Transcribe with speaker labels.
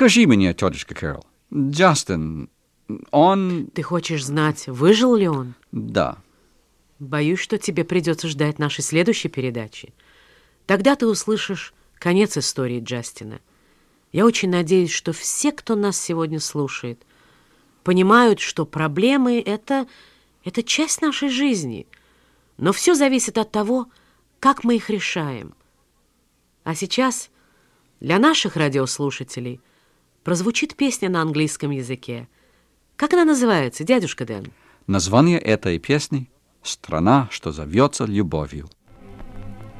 Speaker 1: Скажи мне, тетушка Кэрол, Джастин, он...
Speaker 2: Ты хочешь знать, выжил ли он?
Speaker 1: Да.
Speaker 2: Боюсь, что тебе придется ждать нашей следующей передачи. Тогда ты услышишь конец истории Джастина. Я очень надеюсь, что все, кто нас сегодня слушает, понимают, что проблемы — это часть нашей жизни. Но все зависит от того, как мы их решаем. А сейчас для наших радиослушателей прозвучит песня на английском языке. Как она называется, дядюшка Дэн?
Speaker 1: Название этой песни «Страна, что зовется любовью».